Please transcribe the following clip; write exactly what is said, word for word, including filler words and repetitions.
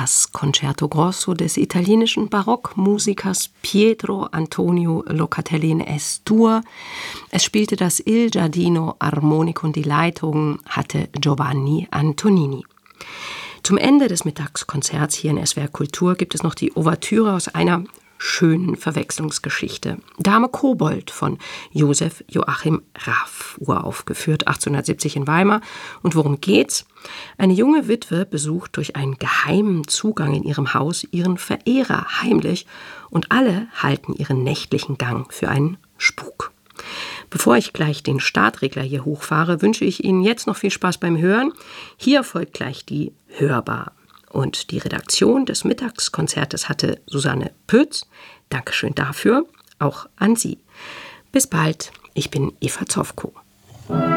das Concerto Grosso des italienischen Barockmusikers Pietro Antonio Locatelli in Es-Dur. Es spielte das Il Giardino Armonico und die Leitung hatte Giovanni Antonini. Zum Ende des Mittagskonzerts hier in S W R Kultur gibt es noch die Ouvertüre aus einer schönen Verwechslungsgeschichte. Dame Kobold von Josef Joachim Raff, uraufgeführt achtzehnhundertsiebzig in Weimar. Und worum geht's? Eine junge Witwe besucht durch einen geheimen Zugang in ihrem Haus ihren Verehrer heimlich und alle halten ihren nächtlichen Gang für einen Spuk. Bevor ich gleich den Startregler hier hochfahre, wünsche ich Ihnen jetzt noch viel Spaß beim Hören. Hier folgt gleich die Hörbar. Und die Redaktion des Mittagskonzertes hatte Susanne Pütz. Dankeschön dafür, auch an Sie. Bis bald, ich bin Eva Zofko.